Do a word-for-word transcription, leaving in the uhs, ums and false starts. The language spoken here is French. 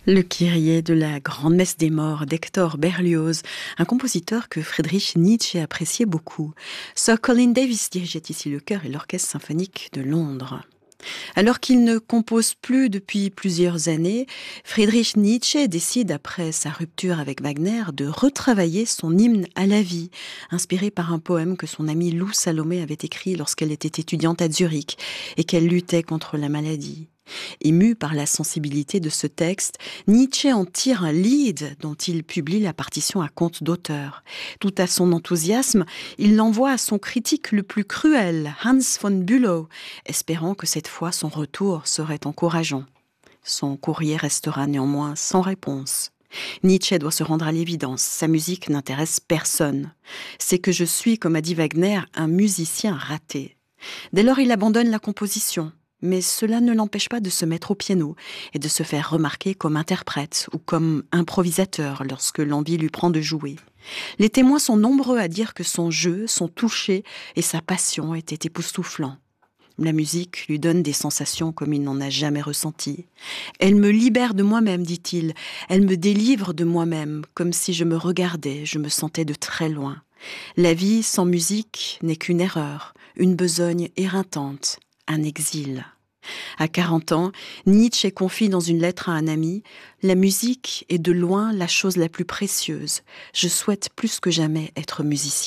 Le Kyrie de la Grande Messe des Morts d'Hector Berlioz, un compositeur que Friedrich Nietzsche appréciait beaucoup. Sir Colin Davis dirigeait ici le chœur et l'orchestre symphonique de Londres. Alors qu'il ne compose plus depuis plusieurs années, Friedrich Nietzsche décide, après sa rupture avec Wagner, de retravailler son hymne à la vie, inspiré par un poème que son amie Lou Salomé avait écrit lorsqu'elle était étudiante à Zurich et qu'elle luttait contre la maladie. Ému par la sensibilité de ce texte, Nietzsche en tire un lead dont il publie la partition à compte d'auteur. Tout à son enthousiasme, il l'envoie à son critique le plus cruel, Hans von Bülow, espérant que cette fois son retour serait encourageant. Son courrier restera néanmoins sans réponse. Nietzsche doit se rendre à l'évidence, sa musique n'intéresse personne. C'est que je suis, comme a dit Wagner, un musicien raté. Dès lors, il abandonne la composition. Mais cela ne l'empêche pas de se mettre au piano et de se faire remarquer comme interprète ou comme improvisateur lorsque l'envie lui prend de jouer. Les témoins sont nombreux à dire que son jeu, son toucher et sa passion étaient époustouflants. La musique lui donne des sensations comme il n'en a jamais ressenties. Elle me libère de moi-même, dit-il. Elle me délivre de moi-même, comme si je me regardais, je me sentais de très loin. La vie sans musique n'est qu'une erreur, une besogne éreintante, un exil. À quarante ans, Nietzsche confie dans une lettre à un ami « La musique est de loin la chose la plus précieuse. Je souhaite plus que jamais être musicien. »